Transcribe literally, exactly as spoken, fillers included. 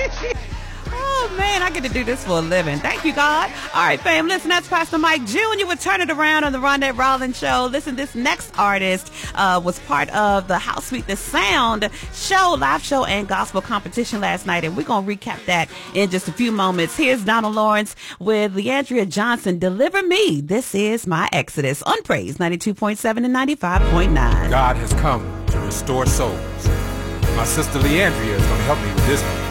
Oh, man, I get to do this for a living. Thank you, God. All right, fam, listen, that's Pastor Mike Junior with Turn It Around on the Rondette Rollins Show. Listen, this next artist uh, was part of the How Sweet the Sound show, live show, and gospel competition last night, and we're going to recap that in just a few moments. Here's Donald Lawrence with Leandria Johnson, Deliver Me. This is My Exodus on Praise ninety-two point seven and ninety-five point nine. God has come to restore souls. My sister Leandria is going to help me with this one.